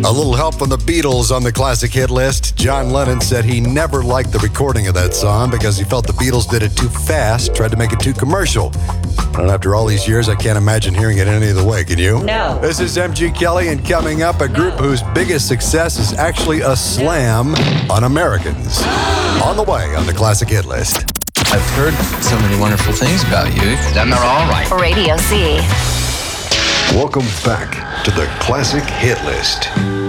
A little help from the Beatles on the classic hit list. John Lennon said he never liked the recording of that song because he felt the Beatles did it too fast, tried to make it too commercial. And after all these years, I can't imagine hearing it any other way, can you? No. This is MG Kelly, and coming up, a group whose biggest success is actually a slam on Americans. On the way on the classic hit list. I've heard so many wonderful things about you. Then they're all right. Radio C. Welcome back to the classic hit list.